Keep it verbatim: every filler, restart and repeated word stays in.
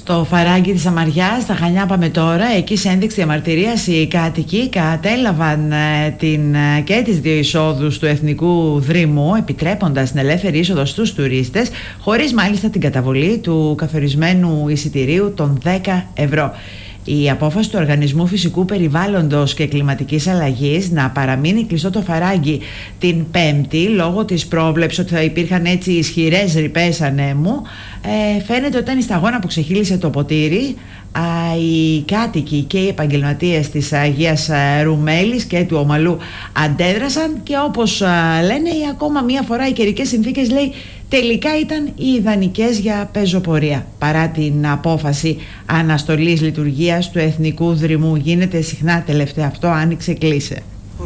Στο Φαράγγι της Αμαριάς, στα Χανιά πάμε τώρα. Εκεί σε ένδειξη διαμαρτυρίας οι κάτοικοι κατέλαβαν ε, την, ε, και τις δύο εισόδους του Εθνικού Δρύμου, επιτρέποντας την ελεύθερη είσοδο στους τουρίστες, χωρίς μάλιστα την καταβολή του καθορισμένου εισιτηρίου των δέκα ευρώ. Η απόφαση του Οργανισμού Φυσικού Περιβάλλοντος και Κλιματικής Αλλαγής να παραμείνει κλειστό το Φαράγγι την Πέμπτη, λόγω της πρόβλεψης ότι θα υπήρχαν έτσι ισχυρές ρηπές ανέμου, ε, φαίνεται ότι ήταν η σταγόνα που ξεχύλισε το ποτήρι. Α, οι κάτοικοι και οι επαγγελματίες της Αγίας Ρουμέλης και του Ομαλού αντέδρασαν και όπως α, λένε ακόμα μία φορά οι καιρικές συνθήκες, λέει, τελικά ήταν οι ιδανικές για πεζοπορία. Παρά την απόφαση αναστολής λειτουργίας του Εθνικού Δρυμού, γίνεται συχνά τελευταία αυτό, άνοιξε κλείσε.